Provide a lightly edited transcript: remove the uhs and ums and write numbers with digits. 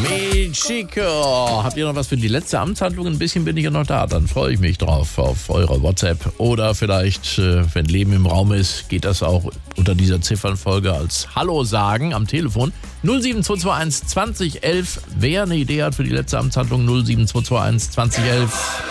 Chico, habt ihr noch was für die letzte Amtshandlung? Ein bisschen bin ich ja noch da, dann freue ich mich drauf auf eure WhatsApp. Oder vielleicht, wenn Leben im Raum ist, geht das auch unter dieser Ziffernfolge als Hallo sagen am Telefon. 07221 2011. Wer eine Idee hat für die letzte Amtshandlung, 07221 2011.